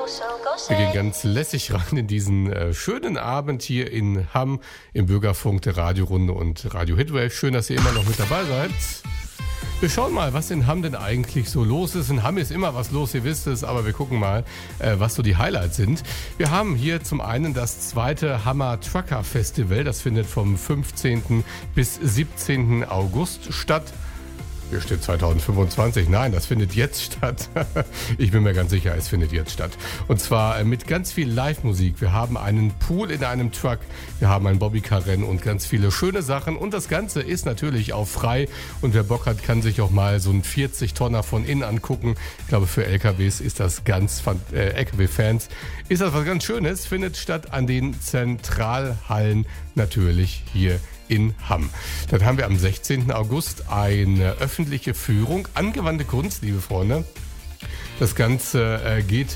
Wir gehen ganz lässig rein in diesen schönen Abend hier in Hamm im Bürgerfunk der Radiorunde und Radio Hitwave. Schön, dass ihr immer noch mit dabei seid. Wir schauen mal, was in Hamm denn eigentlich so los ist. In Hamm ist immer was los, ihr wisst es, aber wir gucken mal, was so die Highlights sind. Wir haben hier zum einen das zweite Hammer Trucker Festival. Das findet vom 15. bis 17. August statt. Hier steht 2025. Nein, das findet jetzt statt. Ich bin mir ganz sicher, es findet jetzt statt. Und zwar mit ganz viel Live-Musik. Wir haben einen Pool in einem Truck, wir haben ein Bobbycar-Rennen und ganz viele schöne Sachen. Und das Ganze ist natürlich auch frei. Und wer Bock hat, kann sich auch mal so einen 40-Tonner von innen angucken. Ich glaube, für LKWs ist das LKW-Fans ist das was ganz Schönes. Findet statt an den Zentralhallen natürlich hier in Hamm. Dann haben wir am 16. August eine öffentliche Führung, angewandte Kunst, liebe Freunde. Das Ganze geht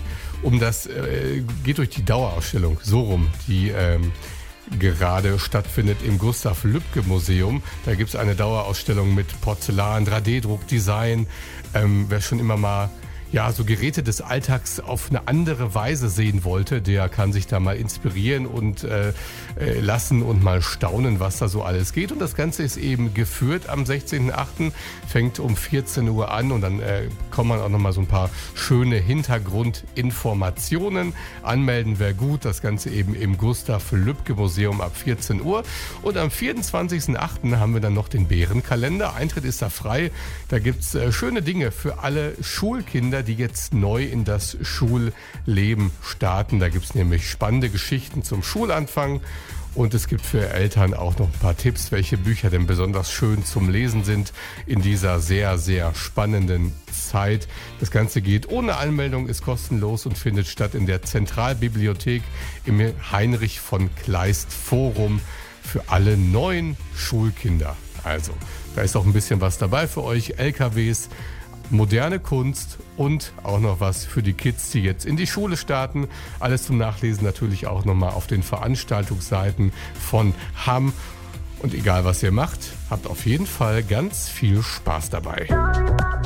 durch die Dauerausstellung, so rum, die gerade stattfindet im Gustav-Lübcke-Museum. Da gibt es eine Dauerausstellung mit Porzellan, 3D-Druck, Design. Wer schon immer mal so Geräte des Alltags auf eine andere Weise sehen wollte, der kann sich da mal inspirieren und lassen und mal staunen, was da so alles geht. Und das Ganze ist eben geführt am 16.08., fängt um 14 Uhr an und dann kommen auch nochmal so ein paar schöne Hintergrundinformationen. Anmelden wäre gut, das Ganze eben im Gustav-Lübcke-Museum ab 14 Uhr. Und am 24.08. haben wir dann noch den Bärenkalender. Eintritt ist da frei. Da gibt es schöne Dinge für alle Schulkinder, die jetzt neu in das Schulleben starten. Da gibt es nämlich spannende Geschichten zum Schulanfang und es gibt für Eltern auch noch ein paar Tipps, welche Bücher denn besonders schön zum Lesen sind in dieser sehr, sehr spannenden Zeit. Das Ganze geht ohne Anmeldung, ist kostenlos und findet statt in der Zentralbibliothek im Heinrich von Kleist Forum für alle neuen Schulkinder. Also, da ist auch ein bisschen was dabei für euch. LKWs, moderne Kunst und auch noch was für die Kids, die jetzt in die Schule starten. Alles zum Nachlesen natürlich auch nochmal auf den Veranstaltungsseiten von Hamm. Und egal was ihr macht, habt auf jeden Fall ganz viel Spaß dabei.